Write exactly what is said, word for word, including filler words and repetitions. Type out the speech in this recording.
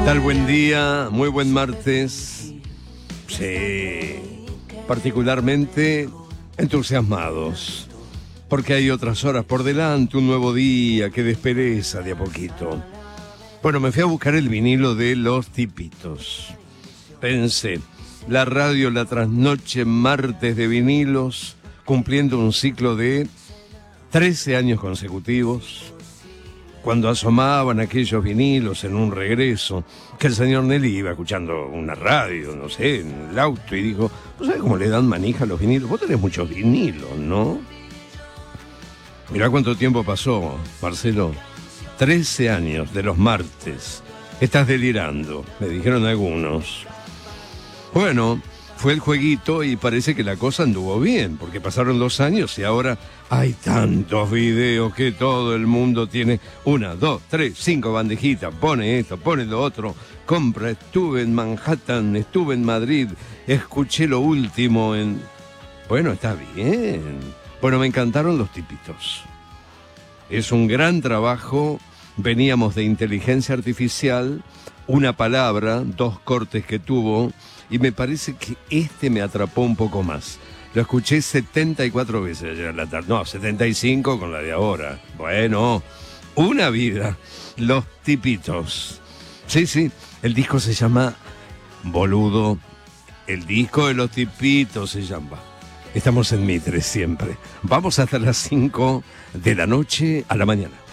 tal? Buen día, muy buen martes. Sí, particularmente entusiasmados, porque hay otras horas por delante, un nuevo día que despereza de a poquito. Bueno, me fui a buscar el vinilo de Los Tipitos. Pensé, la radio la trasnoche, martes de vinilos, cumpliendo un ciclo de trece años consecutivos. Cuando asomaban aquellos vinilos en un regreso, que el señor Nelly iba escuchando una radio, no sé, en el auto, y dijo, ¿vos sabés cómo le dan manija a los vinilos? Vos tenés muchos vinilos, ¿no? Mirá cuánto tiempo pasó, Marcelo. trece años de los martes. Estás delirando, me dijeron algunos. Bueno, fue el jueguito y parece que la cosa anduvo bien, porque pasaron dos años y ahora hay tantos videos que todo el mundo tiene una, dos, tres, cinco bandejitas, pone esto, pone lo otro, compra, estuve en Manhattan, estuve en Madrid, escuché lo último en... Bueno, está bien. Bueno, me encantaron Los Tipitos. Es un gran trabajo, veníamos de inteligencia artificial, una palabra, dos cortes que tuvo, y me parece que este me atrapó un poco más. Lo escuché setenta y cuatro veces ayer en la tarde. No, setenta y cinco con la de ahora. Bueno, una vida. Los Tipitos. Sí, sí, el disco se llama Boludo. El disco de Los Tipitos se llama. Estamos en Mitre siempre. Vamos hasta las cinco de la noche a la mañana.